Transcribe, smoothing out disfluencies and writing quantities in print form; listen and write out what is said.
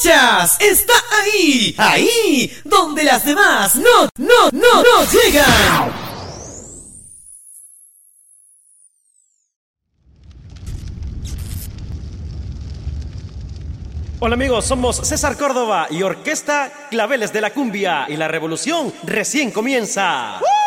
Chas está ahí, ahí, donde las demás no llegan. Hola amigos, somos César Córdoba y Orquesta Claveles de la Cumbia y la revolución recién comienza.